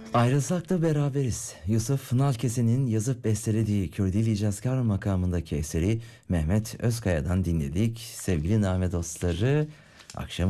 Ayrılsak da beraberiz. Yusuf Nalkese'nin yazıp bestelediği Kürdili Cazkar makamındaki eseri Mehmet Özkaya'dan dinledik. Sevgili Name dostları, akşam